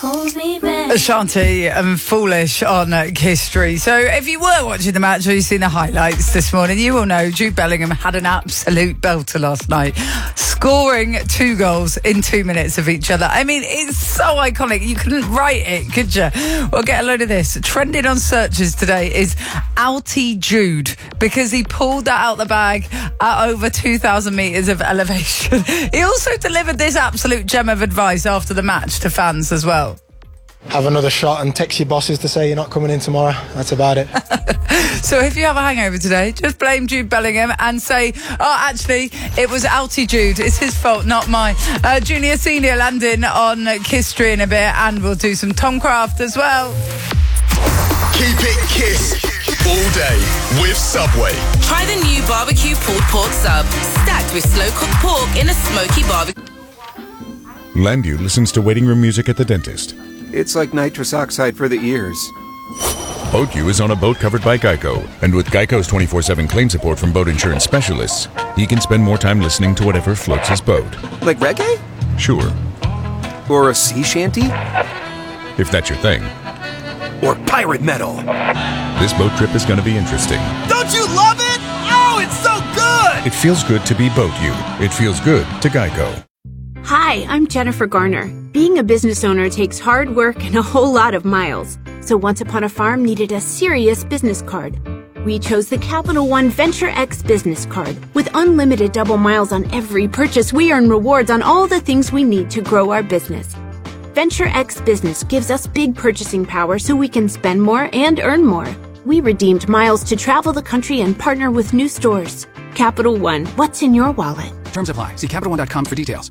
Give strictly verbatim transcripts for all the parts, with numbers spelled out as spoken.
holds me back. Ashanti and Foolish on History. So if you were watching the match or you've seen the highlights this morning, you will know Jude Bellingham had an absolute belter last night, scoring two goals in two minutes of each other. I mean, it's so iconic. You couldn't write it, could you? Well, get a load of this. Trending on searches today is Outie Jude, because he pulled that out the bag at over two thousand metres of elevation. He also delivered this absolute gem of advice after the match to fans as well. Have another shot and text your bosses to say you're not coming in tomorrow. That's about it. So if you have a hangover today, just blame Jude Bellingham and say, oh, actually, it was Outie Jude. It's his fault, not mine. Uh, Junior Senior landing on History in a bit, and we'll do some Tom Craft as well. Keep it Kiss all day with Subway. Try the new barbecue pulled pork sub, stacked with slow-cooked pork in a smoky barbecue. Landu listens to waiting room music at the dentist. It's like nitrous oxide for the ears. BoatU is on a boat covered by Geico, and with Geico's twenty-four seven claim support from boat insurance specialists, he can spend more time listening to whatever floats his boat. Like reggae? Sure. Or a sea shanty? If that's your thing. Or pirate metal? This boat trip is going to be interesting. Don't you love it? Oh, it's so good! It feels good to be BoatU. It feels good to Geico. Hi, I'm Jennifer Garner. Being a business owner takes hard work and a whole lot of miles. So Once Upon a Farm needed a serious business card. We chose the Capital One Venture X business card. With unlimited double miles on every purchase, we earn rewards on all the things we need to grow our business. Venture X Business gives us big purchasing power so we can spend more and earn more. We redeemed miles to travel the country and partner with new stores. Capital One, what's in your wallet? Terms apply. See Capital One dot com for details.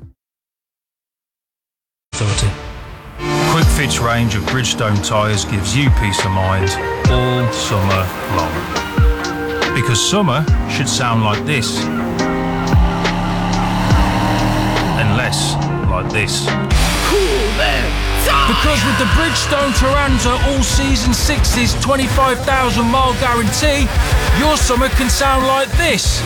Quick Fit's range of Bridgestone tyres gives you peace of mind all summer long. Because summer should sound like this. And less like this. Because with the Bridgestone Turanza all-season sixties twenty-five thousand mile guarantee, your summer can sound like this.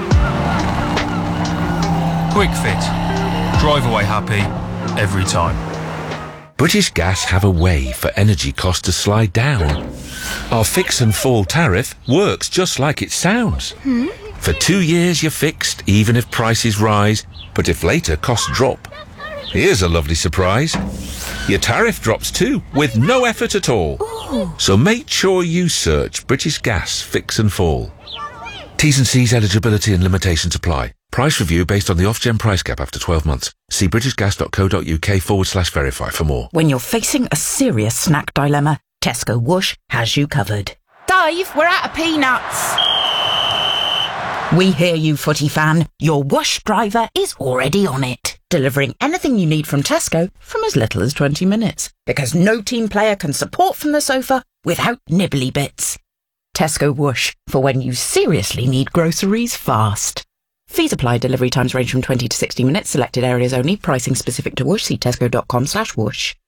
Quick Fit. Drive away happy every time. British Gas have a way for energy costs to slide down. Our fix and fall tariff works just like it sounds. Hmm? For two years you're fixed, even if prices rise, but if later costs drop. Here's a lovely surprise. Your tariff drops too, with no effort at all. Ooh. So make sure you search British Gas Fix and Fall. T's and C's eligibility and limitations apply. Price review based on the off-gen price cap after twelve months. See britishgas.co.uk forward slash verify for more. When you're facing a serious snack dilemma, Tesco Whoosh has you covered. Dave, we're out of peanuts. We hear you, footy fan. Your Whoosh driver is already on it, delivering anything you need from Tesco from as little as twenty minutes. Because no team player can support from the sofa without nibbly bits. Tesco Whoosh, for when you seriously need groceries fast. Fees apply. Delivery times range from twenty to sixty minutes. Selected areas only. Pricing specific to Whoosh. See tesco.com slash whoosh.